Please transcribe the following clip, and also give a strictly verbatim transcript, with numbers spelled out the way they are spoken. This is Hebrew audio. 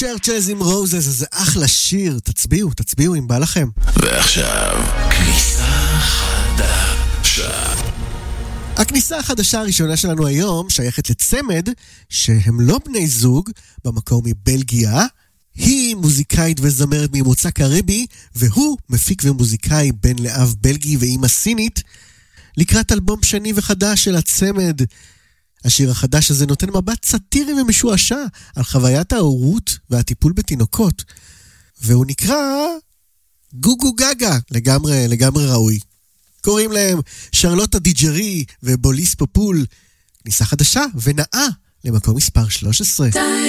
צ'רצ'ז עם רוזס, זה אחלה שיר, תצביעו, תצביעו אם בא לכם. ועכשיו, כניסה חדשה. הכניסה החדשה הראשונה שלנו היום שייכת לצמד שהם לא בני זוג, במקור מבלגיה. היא מוזיקאית וזמרת ממוצא קריבי, והוא מפיק ומוזיקאי בן לאב בלגי ואימא סינית, לקראת אלבום שני וחדש של הצמד. השיר החדש הזה נותן מבט סטירי ומשועשע על חוויית ההורות והטיפול בתינוקות, והוא נקרא גוגו גגה, לגמרי, לגמרי ראוי. קוראים להם שרלוטה דיג'רי ובוליס פופול. כניסה חדשה ונאה למקום מספר שלוש עשרה.